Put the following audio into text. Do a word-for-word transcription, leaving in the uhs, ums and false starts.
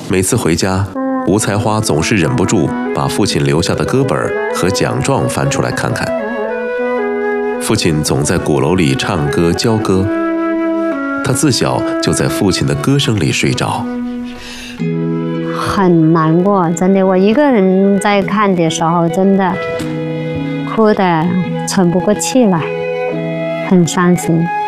每次回家，吴才花总是忍不住把父亲留下的歌本和奖状翻出来看看。父亲总在鼓楼里唱歌教歌，他自小就在父亲的歌声里睡着。 很难过，真的，我一个人在看的时候，真的哭得喘不过气来，很伤心。